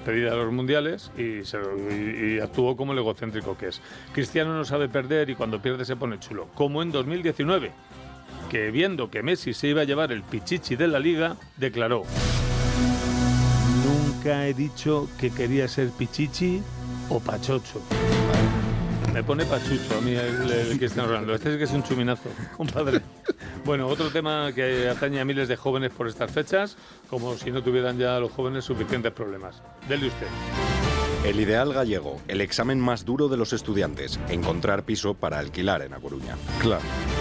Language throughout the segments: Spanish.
despedida de los mundiales y actuó como el egocéntrico que es. Cristiano no sabe perder y cuando pierde se pone chulo, como en 2019, que viendo que Messi se iba a llevar el pichichi de la Liga, declaró: nunca he dicho que quería ser pichichi o pachocho. Me pone pachucho a mí el Cristiano Ronaldo. Este es que es un chuminazo, compadre. Bueno, otro tema que atañe a miles de jóvenes por estas fechas, como si no tuvieran ya los jóvenes suficientes problemas. Dele usted. El ideal gallego, el examen más duro de los estudiantes, encontrar piso para alquilar en A Coruña. Claro.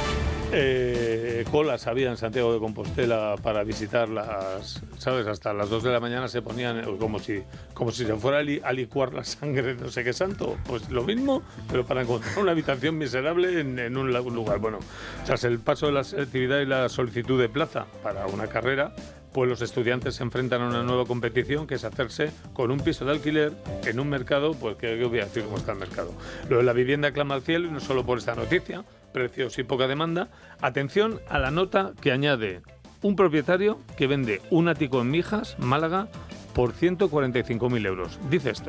Colas había en Santiago de Compostela para visitar ¿sabes? Hasta las 2 de la mañana se ponían como si se fuera a licuar la sangre de no sé qué santo. Pues lo mismo, pero para encontrar una habitación miserable en un lugar. Bueno, tras el paso de la selectividad y la solicitud de plaza para una carrera, pues los estudiantes se enfrentan a una nueva competición, que es hacerse con un piso de alquiler en un mercado, pues que voy a decir cómo está el mercado. Lo de la vivienda clama al cielo, y no solo por esta noticia, precios y poca demanda. Atención a la nota que añade un propietario que vende un ático en Mijas, Málaga, por 145.000 euros. Dice esto: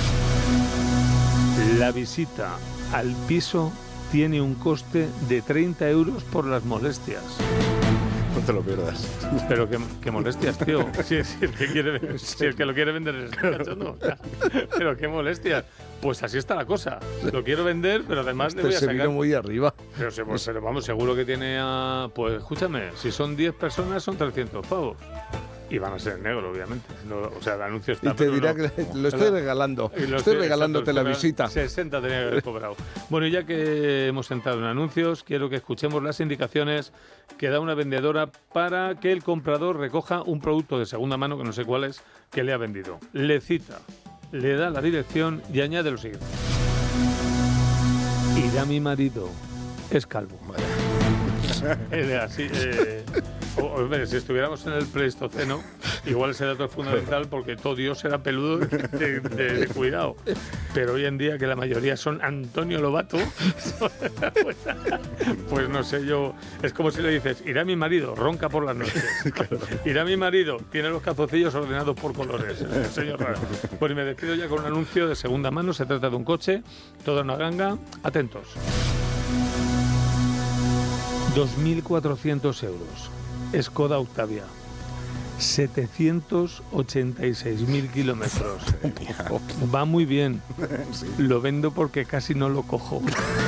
la visita al piso tiene un coste de 30 euros por las molestias. No te lo pierdas. Pero qué molestias, tío. Si el que lo quiere vender es el cachondo. Pero qué molestias. Pues así está la cosa. Lo quiero vender, pero además le voy a sacar. Se vino muy arriba. Pero vamos, seguro que tiene a... Pues escúchame, si son 10 personas son 300 pavos. Y van a ser en negro, obviamente. No, o sea, el anuncio está... Y te dirá que lo estoy regalando. Estoy regalándote la visita. 60 tenía que haber cobrado. Bueno, y ya que hemos entrado en anuncios, quiero que escuchemos las indicaciones que da una vendedora para que el comprador recoja un producto de segunda mano, que no sé cuál es, que le ha vendido. Le cita, le da la dirección y añade lo siguiente: irá mi marido, es calvo. Así, si estuviéramos en el Pleistoceno, igual ese dato es fundamental, porque todo Dios era peludo de cuidado. Pero hoy en día, que la mayoría son Antonio Lobato, pues no sé yo. Es como si le dices: irá mi marido, ronca por las noches. Irá mi marido, tiene los calzoncillos ordenados por colores. Es señor raro. Pues me despido ya con un anuncio de segunda mano. Se trata de un coche, toda una ganga. Atentos. 2.400 euros. Skoda Octavia. 786.000 kilómetros. Va muy bien. Sí. Lo vendo porque casi no lo cojo.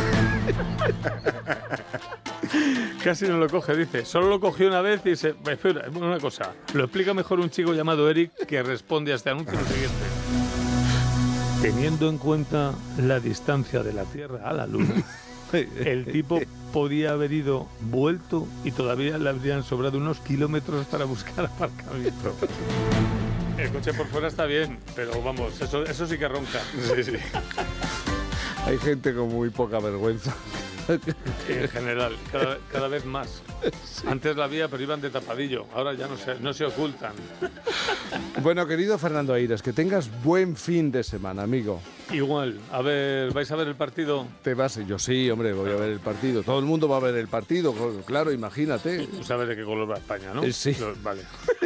Casi no lo coge, dice. Solo lo cogió una vez y se... Espera, una cosa. Lo explica mejor un chico llamado Eric, que responde a este anuncio lo siguiente: teniendo en cuenta la distancia de la Tierra a la Luna, el tipo podía haber vuelto y todavía le habrían sobrado unos kilómetros para buscar aparcamiento. El coche por fuera está bien, pero vamos, eso sí que ronca. Sí. Hay gente con muy poca vergüenza. En general, cada vez más. Sí. Antes la había, pero iban de tapadillo. Ahora ya no se ocultan. Bueno, querido Fernando Aires, que tengas buen fin de semana, amigo. Igual. A ver, ¿vais a ver el partido? ¿Te vas? Yo sí, hombre, voy a ver el partido. Todo el mundo va a ver el partido, claro, imagínate. Tú sabes de qué color va España, ¿no? Sí. Vale.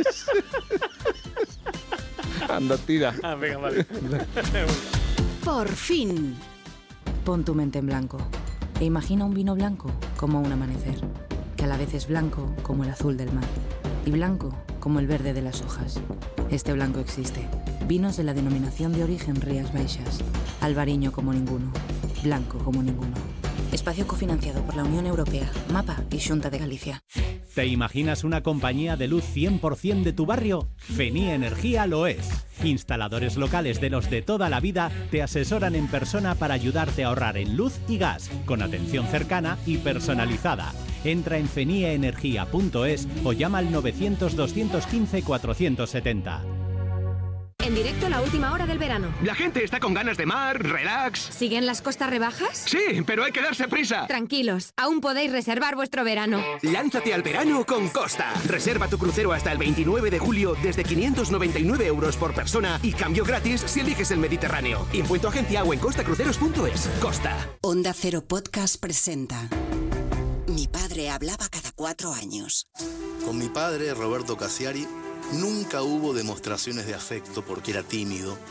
Anda, tira. Venga, vale. Por fin. Pon tu mente en blanco e imagina un vino blanco como un amanecer, que a la vez es blanco como el azul del mar y blanco como el verde de las hojas. Este blanco existe. Vinos de la denominación de origen Rías Baixas. Albariño como ninguno. Blanco como ninguno. Espacio cofinanciado por la Unión Europea, MAPA y Xunta de Galicia. ¿Te imaginas una compañía de luz 100% de tu barrio? Fení Energía lo es. Instaladores locales de los de toda la vida te asesoran en persona para ayudarte a ahorrar en luz y gas, con atención cercana y personalizada. Entra en fenieenergia.es o llama al 900 215 470. En directo, la última hora del verano. La gente está con ganas de mar, relax. ¿Siguen las costas rebajas? Sí, pero hay que darse prisa. Tranquilos, aún podéis reservar vuestro verano. Lánzate al verano con Costa. Reserva tu crucero hasta el 29 de julio desde 599 euros por persona y cambio gratis si eliges el Mediterráneo. Info en tu agencia o en costacruceros.es. Costa. Onda Cero Podcast presenta Mi padre hablaba cada 4 años. Con mi padre, Roberto Casiari, nunca hubo demostraciones de afecto porque era tímido,